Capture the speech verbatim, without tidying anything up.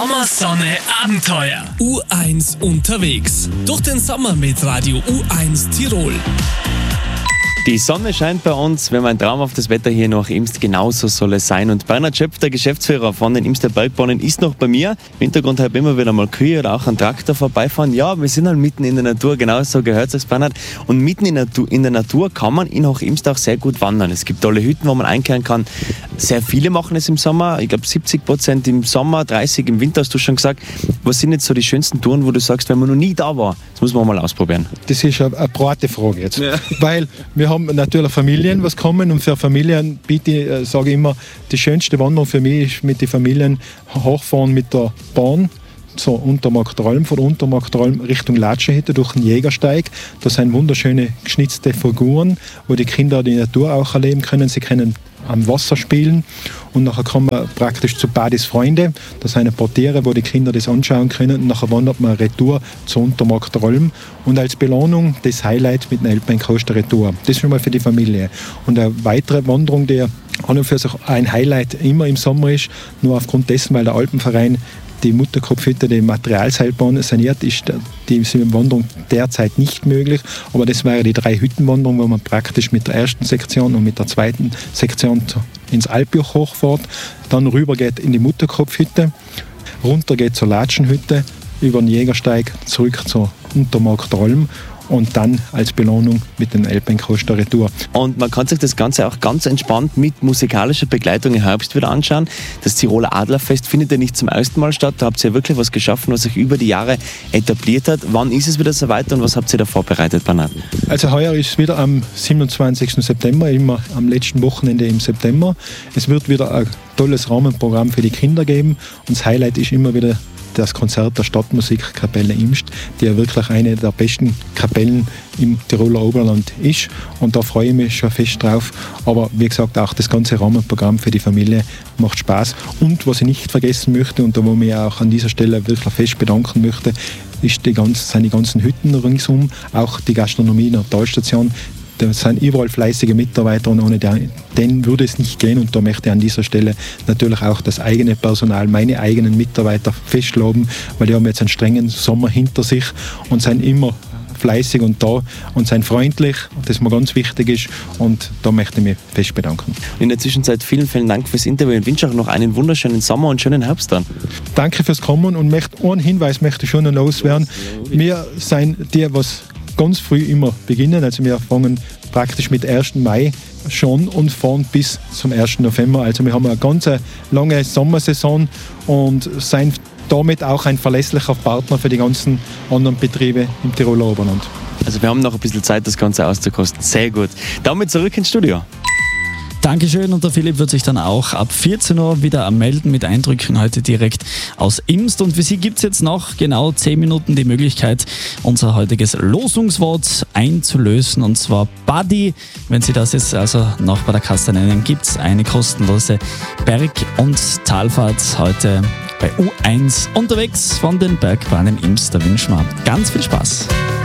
Sommersonne Abenteuer. U eins unterwegs. Durch den Sommer mit Radio U eins Tirol. Die Sonne scheint bei uns, wir haben ein traumhaftes Wetter hier nach Imst, genauso soll es sein. Und Bernhard Schöpf, der Geschäftsführer von den Imster Bergbahnen, ist noch bei mir. Im Hintergrund habe ich immer wieder mal Kühe oder auch einen Traktor vorbeifahren. Ja, wir sind halt mitten in der Natur, genau so gehört es, Bernhard. Und mitten in der, Natur, in der Natur kann man in Hochimst auch sehr gut wandern. Es gibt tolle Hütten, wo man einkehren kann. Sehr viele machen es im Sommer, ich glaube siebzig Prozent im Sommer, dreißig im Winter, hast du schon gesagt. Was sind jetzt so die schönsten Touren, wo du sagst, wenn man noch nie da war, das muss man mal ausprobieren? Das ist eine, eine breite Frage jetzt, ja. Weil wir haben natürlich Familien, was kommen, und für Familien biete ich, äh, sage ich immer, die schönste Wanderung für mich ist mit den Familien hochfahren mit der Bahn zur Untermarktralm, von der Untermarktralm Richtung Latschenhütte durch den Jägersteig. Das sind wunderschöne geschnitzte Figuren, wo die Kinder die Natur auch erleben können. Sie können am Wasser spielen und nachher kann man praktisch zu Badis Freunde. Das sind ein paar Tiere, wo die Kinder das anschauen können, und nachher wandert man retour zur Untermarktralm und als Belohnung das Highlight mit dem Alpine Coaster retour. Das ist schon mal für die Familie. Und eine weitere Wanderung, die an und für sich ein Highlight immer im Sommer ist, nur aufgrund dessen, weil der Alpenverein die Mutterkopfhütte, die Materialseilbahn saniert, ist die Wanderung derzeit nicht möglich. Aber das wäre die drei Hüttenwanderung, wo man praktisch mit der ersten Sektion und mit der zweiten Sektion ins Alpjoch hochfährt, dann rüber geht in die Mutterkopfhütte, runter geht zur Latschenhütte, über den Jägersteig zurück zur Untermarktralm und dann als Belohnung mit den Alpine Coaster Retour. Und man kann sich das Ganze auch ganz entspannt mit musikalischer Begleitung im Herbst wieder anschauen. Das Tiroler Adlerfest findet ja nicht zum ersten Mal statt. Da habt ihr ja wirklich was geschaffen, was sich über die Jahre etabliert hat. Wann ist es wieder so weit und was habt ihr da vorbereitet, Bernhard? Also heuer ist es wieder am siebenundzwanzigsten September, immer am letzten Wochenende im September. Es wird wieder ein tolles Rahmenprogramm für die Kinder geben. Und das Highlight ist immer wieder das Konzert der Stadtmusikkapelle Imst, die ja wirklich eine der besten Kapellen im Tiroler Oberland ist. Und da freue ich mich schon fest drauf. Aber wie gesagt, auch das ganze Rahmenprogramm für die Familie macht Spaß. Und was ich nicht vergessen möchte, und da wo ich mich auch an dieser Stelle wirklich fest bedanken möchte, ist die ganze, sind die ganzen Hütten ringsum, auch die Gastronomie in der Talstation. Da sind überall fleißige Mitarbeiter und ohne denen würde es nicht gehen. Und da möchte ich an dieser Stelle natürlich auch das eigene Personal, meine eigenen Mitarbeiter festloben, weil die haben jetzt einen strengen Sommer hinter sich und sind immer fleißig und da und sind freundlich, das mir ganz wichtig ist, und da möchte ich mich fest bedanken. In der Zwischenzeit vielen, vielen Dank fürs Interview und wünsche auch noch einen wunderschönen Sommer und schönen Herbst dann. Danke fürs Kommen, und möchte einen Hinweis möchte ich schon noch loswerden. Wir sind die, was ganz früh immer beginnen, also wir fangen praktisch mit ersten Mai schon und fahren bis zum ersten November. Also wir haben eine ganz lange Sommersaison und sind damit auch ein verlässlicher Partner für die ganzen anderen Betriebe im Tiroler Oberland. Also wir haben noch ein bisschen Zeit, das Ganze auszukosten. Sehr gut. Damit zurück ins Studio. Dankeschön, und der Philipp wird sich dann auch ab vierzehn Uhr wieder melden mit Eindrücken heute direkt aus Imst. Und für Sie gibt es jetzt noch genau zehn Minuten die Möglichkeit, unser heutiges Losungswort einzulösen, und zwar Buddy. Wenn Sie das jetzt also noch bei der Kasse nennen, gibt es eine kostenlose Berg- und Talfahrt heute bei U eins unterwegs von den Bergbahnen Imst. Da wünschen wir ganz viel Spaß.